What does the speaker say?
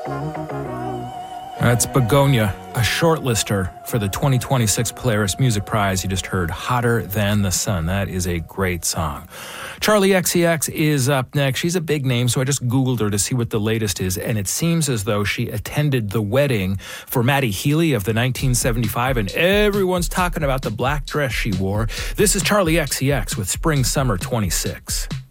That's Begonia, a shortlister for the 2026 Polaris Music Prize. You just heard Hotter Than the Sun. That is a great song. Charli XCX is up next. She's a big name, so I just Googled her to see what the latest is, and it seems as though she attended the wedding for Matty Healy of the 1975, and everyone's talking about the black dress she wore. This is Charli XCX with Spring Summer 26.